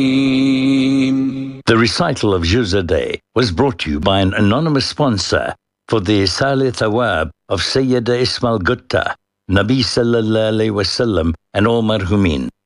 The recital of Juz a Day was brought to you by an anonymous sponsor for the Salih Thawab of Sayyida Ismail Gutta, Nabi Sallallahu Alaihi Wasallam and all marhumin.